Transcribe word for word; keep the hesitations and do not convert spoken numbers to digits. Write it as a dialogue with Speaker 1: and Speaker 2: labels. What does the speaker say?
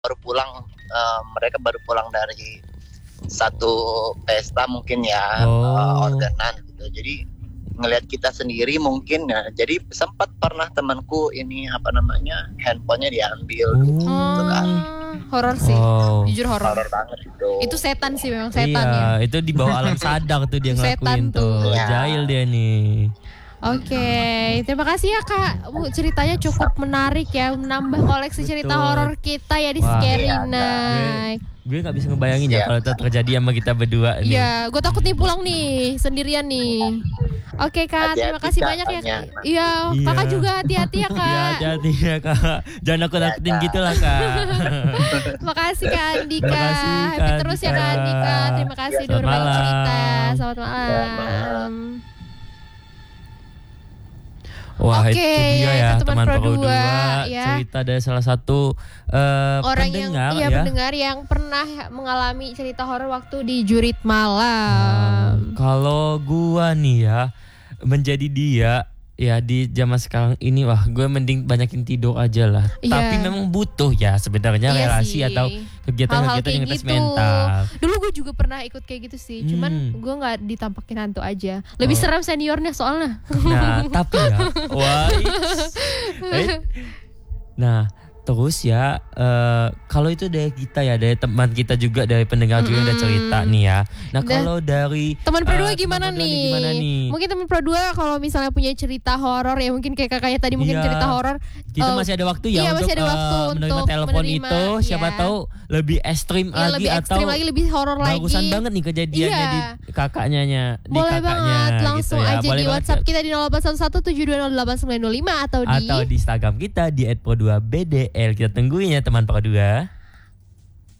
Speaker 1: baru pulang, uh, mereka baru pulang dari satu pesta mungkin ya,
Speaker 2: Oh.
Speaker 1: uh, organan gitu. Jadi ngelihat kita sendiri mungkin ya. Jadi sempat pernah temanku ini apa namanya handphonenya diambil gitu kan.
Speaker 3: Oh, horor sih.
Speaker 2: Oh.
Speaker 3: Jujur horor.
Speaker 1: Horor banget itu.
Speaker 3: Itu setan sih, memang setan
Speaker 2: Iya,
Speaker 3: ya.
Speaker 2: itu di bawah alam sadar tuh dia
Speaker 3: Setan
Speaker 2: ngelakuin
Speaker 3: tuh.
Speaker 2: tuh.
Speaker 1: Iya.
Speaker 2: Jahil dia nih.
Speaker 3: Oke, terima kasih ya Kak. Bu, ceritanya cukup menarik ya, menambah koleksi cerita
Speaker 2: Betul.
Speaker 3: horor kita ya di
Speaker 2: Wah.
Speaker 3: Scary
Speaker 1: Iya,
Speaker 3: Night.
Speaker 2: Gue gak bisa ngebayangin ya
Speaker 1: Iya.
Speaker 2: kalau itu terjadi sama kita berdua nih.
Speaker 3: Iya, gue takut nih pulang nih sendirian nih. Oke Kak, terima
Speaker 1: Hati-hati,
Speaker 3: kasih
Speaker 1: Kak,
Speaker 3: banyak ya.
Speaker 1: tanya.
Speaker 3: Iya,
Speaker 2: Iya.
Speaker 3: Kakak juga hati-hati ya
Speaker 2: Iya,
Speaker 3: Kak.
Speaker 2: hati-hati ya kak. Jangan nakut-nakutin
Speaker 1: Kak.
Speaker 2: gitu lah kak.
Speaker 3: Makasih Kak Andika.
Speaker 2: Terima kasih, Kak
Speaker 3: Happy terus ya Kak
Speaker 2: Andika.
Speaker 3: Andika. Terima kasih
Speaker 1: Ya,
Speaker 3: udah berbagi
Speaker 2: selamat
Speaker 3: cerita.
Speaker 2: malam.
Speaker 3: Selamat malam.
Speaker 2: Wah
Speaker 3: Oke,
Speaker 2: itu dia
Speaker 3: ya,
Speaker 2: ya
Speaker 3: itu teman
Speaker 2: teman
Speaker 3: Pro
Speaker 2: Pro
Speaker 3: dua,
Speaker 2: dua
Speaker 3: ya.
Speaker 2: cerita dari salah satu eh,
Speaker 3: Orang
Speaker 2: pendengar
Speaker 3: yang iya
Speaker 2: ya.
Speaker 3: pendengar yang pernah mengalami cerita horor waktu di Jurit
Speaker 2: Nah,
Speaker 3: Malam.
Speaker 2: kalau gua nih ya menjadi dia ya di zaman sekarang ini, wah gue mending banyakin tidur aja lah.
Speaker 3: Iya.
Speaker 2: Tapi memang butuh ya sebenarnya
Speaker 3: Iya
Speaker 2: relasi
Speaker 3: sih.
Speaker 2: atau kegiatan-kegiatan
Speaker 3: Hal-hal
Speaker 2: yang
Speaker 3: kayak
Speaker 2: ngetes
Speaker 3: gitu.
Speaker 2: mental.
Speaker 3: Dulu gue juga pernah ikut kayak gitu sih. Cuman
Speaker 2: Hmm.
Speaker 3: gue nggak ditampakin hantu aja. Lebih
Speaker 2: Oh.
Speaker 3: serem seniornya soalnya.
Speaker 2: Nah tapi ya, wah, it's- eh, nah terus ya eh, kalau itu dari kita ya, dari teman kita juga, dari pendengar juga yang udah cerita nih ya. Nah
Speaker 3: Dah.
Speaker 2: kalau dari
Speaker 3: Teman Pro dua
Speaker 2: eh,
Speaker 3: gimana,
Speaker 2: teman Pro dua
Speaker 3: nih?
Speaker 2: gimana nih?
Speaker 3: Mungkin teman Pro dua kalau misalnya punya cerita horor ya, mungkin kayak kakaknya tadi mungkin
Speaker 2: Iya.
Speaker 3: cerita horor.
Speaker 2: Kita
Speaker 3: eh,
Speaker 2: masih ada waktu ya
Speaker 3: iya,
Speaker 2: untuk
Speaker 3: masih ada waktu
Speaker 2: eh, menerima
Speaker 3: untuk
Speaker 2: telepon
Speaker 3: menerima,
Speaker 2: itu. Siapa
Speaker 3: iya.
Speaker 2: tahu lebih ekstrim
Speaker 3: ya
Speaker 2: lagi
Speaker 3: lebih
Speaker 2: atau
Speaker 3: ekstrim lagi, lebih horor lagi.
Speaker 2: bagusan banget nih kejadiannya
Speaker 3: Iya.
Speaker 2: di kakaknya di
Speaker 3: Boleh
Speaker 2: kakaknya
Speaker 3: banget,
Speaker 2: gitu
Speaker 3: langsung
Speaker 2: ya.
Speaker 3: aja
Speaker 2: Boleh
Speaker 3: di
Speaker 2: banget
Speaker 3: WhatsApp
Speaker 2: ya.
Speaker 3: kita di nol delapan satu satu tujuh dua nol delapan sembilan nol lima atau di
Speaker 2: Atau di Instagram kita di et pro dua b d l. Kita tungguin ya teman Pro dua.